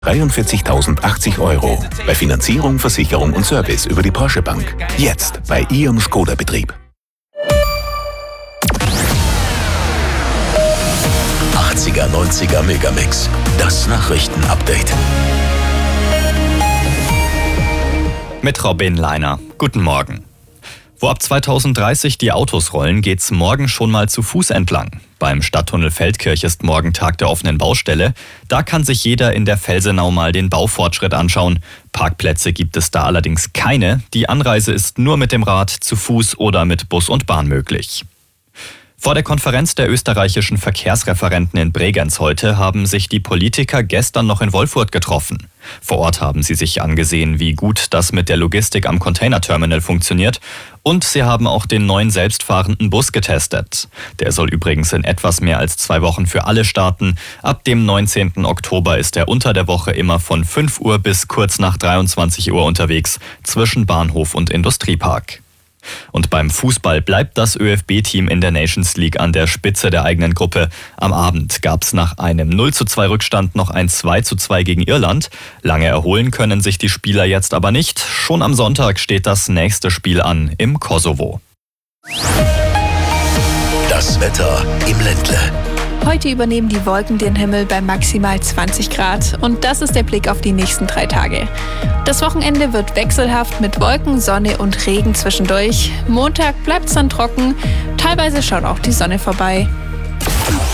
43.080 €. Bei Finanzierung, Versicherung und Service über die Porsche Bank. Jetzt bei Ihrem Škoda-Betrieb. 80er, 90er Megamix. Das Nachrichtenupdate. Mit Robin Leiner. Guten Morgen. Wo ab 2030 die Autos rollen, geht's morgen schon mal zu Fuß entlang. Beim Stadttunnel Feldkirch ist morgen Tag der offenen Baustelle. Da kann sich jeder in der Felsenau mal den Baufortschritt anschauen. Parkplätze gibt es da allerdings keine. Die Anreise ist nur mit dem Rad, zu Fuß oder mit Bus und Bahn möglich. Vor der Konferenz der österreichischen Verkehrsreferenten in Bregenz heute haben sich die Politiker gestern noch in Wolfurt getroffen. Vor Ort haben sie sich angesehen, wie gut das mit der Logistik am Containerterminal funktioniert. Und sie haben auch den neuen selbstfahrenden Bus getestet. Der soll übrigens in etwas mehr als 2 Wochen für alle starten. Ab dem 19. Oktober ist er unter der Woche immer von 5 Uhr bis kurz nach 23 Uhr unterwegs, zwischen Bahnhof und Industriepark. Und beim Fußball bleibt das ÖFB-Team in der Nations League an der Spitze der eigenen Gruppe. Am Abend gab es nach einem 0:2 Rückstand noch ein 2:2 gegen Irland. Lange erholen können sich die Spieler jetzt aber nicht. Schon am Sonntag steht das nächste Spiel an im Kosovo. Das Wetter im Ländle. Heute übernehmen die Wolken den Himmel bei maximal 20 Grad und das ist der Blick auf die nächsten 3 Tage. Das Wochenende wird wechselhaft mit Wolken, Sonne und Regen zwischendurch. Montag bleibt es dann trocken, teilweise schaut auch die Sonne vorbei.